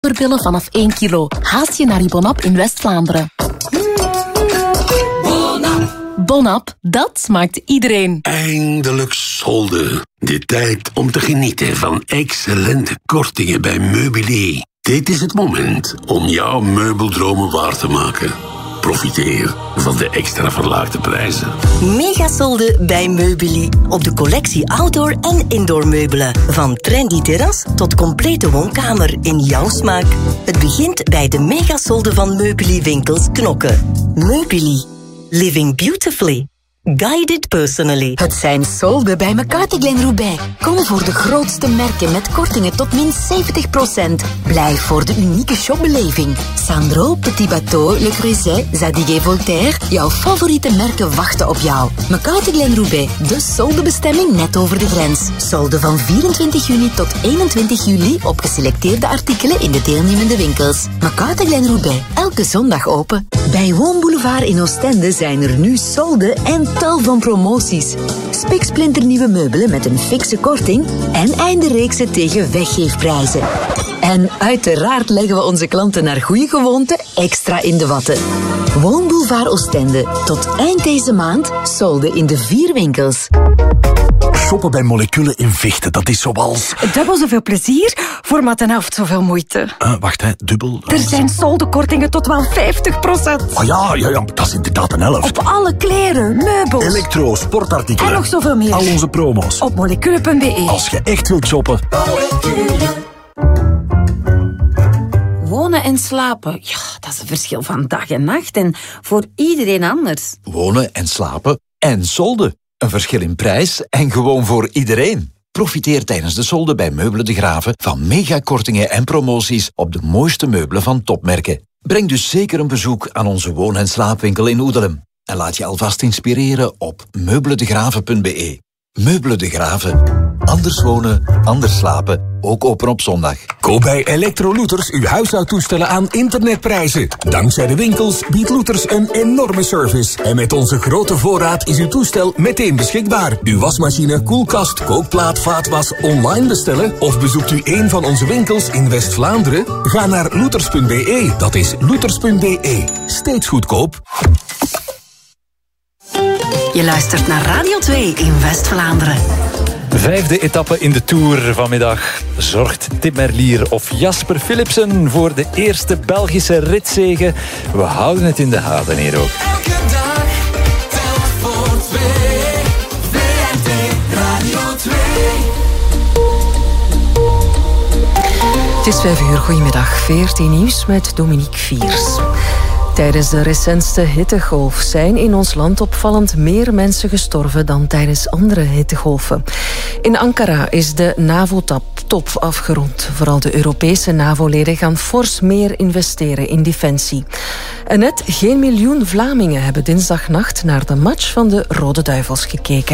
Billen vanaf 1 kilo. Haast je naar je Bon-Up in West-Vlaanderen. Bon-Up, dat smaakt iedereen. Eindelijk solde. De tijd om te genieten van excellente kortingen bij Meubilier. Dit is het moment om jouw meubeldromen waar te maken. Profiteer van de extra verlaagde prijzen. Megasolde bij Meubilier. Op de collectie outdoor en indoor meubelen. Van trendy terras tot complete woonkamer in jouw smaak. Het begint bij de megasolde van Meubilier winkels Knokke. Meubilier. Living beautifully. Guided personally. Het zijn solden bij McCarthy Glen Roubaix. Kom voor de grootste merken met kortingen tot min 70%. Blijf voor de unieke shopbeleving. Sandro, Petit Bateau, Le Creuset, Zadig & Voltaire. Jouw favoriete merken wachten op jou. McCarthy Glen Roubaix, de soldenbestemming net over de grens. Solden van 24 juni tot 21 juli op geselecteerde artikelen in de deelnemende winkels. McCarthy Glen Roubaix, elke zondag open. Bij Woonboulevard in Oostende zijn er nu solden en tal van promoties. Spiksplinternieuwe meubelen met een fikse korting en eindereeksen tegen weggeefprijzen. En uiteraard leggen we onze klanten naar goede gewoonte extra in de watten. Woonboulevard Oostende. Tot eind deze maand solden in de 4 winkels. Shoppen bij Moleculen in Vechten, dat is zoals... Dubbel zoveel plezier voor maar de helft zoveel moeite. Wacht, dubbel... Er zijn soldenkortingen tot wel 50%. Oh ja, dat is inderdaad een helft. Op alle kleren, meubels... elektro, sportartikelen... en nog zoveel meer. Al onze promo's. Op moleculen.be. Als je echt wilt shoppen... Wonen en slapen, ja, dat is een verschil van dag en nacht en voor iedereen anders. Wonen en slapen en solden. Een verschil in prijs en gewoon voor iedereen. Profiteer tijdens de solden bij Meubelen De Graven van megakortingen en promoties op de mooiste meubelen van topmerken. Breng dus zeker een bezoek aan onze woon- en slaapwinkel in Oedelem. En laat je alvast inspireren op meubelendegraven.be. Meubelen De Graven. Anders wonen, anders slapen. Ook open op zondag. Koop bij Electrolooters uw huishoudtoestellen aan internetprijzen. Dankzij de winkels biedt Looters een enorme service. En met onze grote voorraad is uw toestel meteen beschikbaar. Uw wasmachine, koelkast, kookplaat, vaatwas online bestellen? Of bezoekt u een van onze winkels in West-Vlaanderen? Ga naar looters.be. Dat is looters.be. Steeds goedkoop. Je luistert naar Radio 2 in West-Vlaanderen. 5e etappe in de Tour vanmiddag. Zorgt Tim Merlier of Jasper Philipsen voor de eerste Belgische ritzege? We houden het in de gaten hier ook. Elke dag telt voor 2. VRT Radio 2. Het is 5 uur, goedemiddag. VRT Nieuws met Dominique Viers. Tijdens de recentste hittegolf zijn in ons land opvallend meer mensen gestorven dan tijdens andere hittegolven. In Ankara is de NAVO-top afgerond. Vooral de Europese NAVO-leden gaan fors meer investeren in defensie. En net geen miljoen Vlamingen hebben dinsdagnacht naar de match van de Rode Duivels gekeken.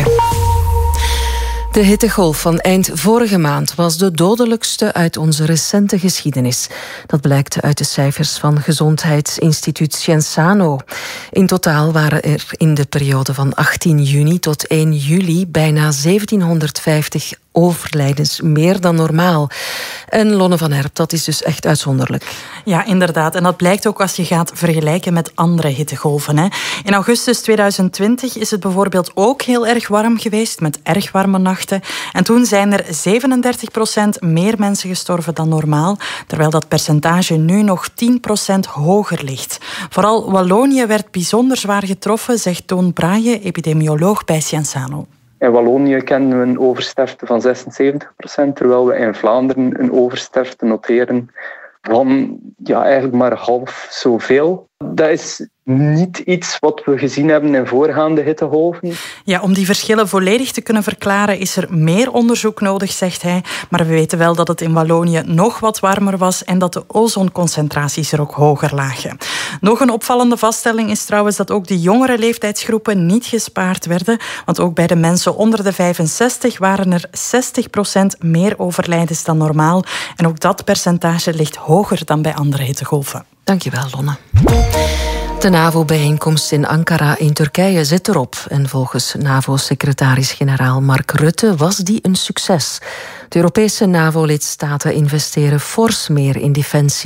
De hittegolf van eind vorige maand was de dodelijkste uit onze recente geschiedenis. Dat blijkt uit de cijfers van Gezondheidsinstituut Scienzano. In totaal waren er in de periode van 18 juni tot 1 juli bijna 1750 overlijdens, meer dan normaal. En Lonne van Herp, dat is dus echt uitzonderlijk. Ja, inderdaad. En dat blijkt ook als je gaat vergelijken met andere hittegolven. Hè. In augustus 2020 is het bijvoorbeeld ook heel erg warm geweest, met erg warme nachten. En toen zijn er 37% meer mensen gestorven dan normaal, terwijl dat percentage nu nog 10% hoger ligt. Vooral Wallonië werd bijzonder zwaar getroffen, zegt Toon Braaije, epidemioloog bij Scienzano. In Wallonië kennen we een oversterfte van 76%, terwijl we in Vlaanderen een oversterfte noteren van eigenlijk maar half zoveel. Dat is niet iets wat we gezien hebben in voorgaande hittegolven. Ja, om die verschillen volledig te kunnen verklaren is er meer onderzoek nodig, zegt hij. Maar we weten wel dat het in Wallonië nog wat warmer was en dat de ozonconcentraties er ook hoger lagen. Nog een opvallende vaststelling is trouwens dat ook de jongere leeftijdsgroepen niet gespaard werden. Want ook bij de mensen onder de 65 waren er 60% meer overlijdens dan normaal. En ook dat percentage ligt hoger dan bij andere hittegolven. Dankjewel, Lonne. De NAVO-bijeenkomst in Ankara in Turkije zit erop. En volgens NAVO-secretaris-generaal Mark Rutte was die een succes. De Europese NAVO-lidstaten investeren fors meer in defensie.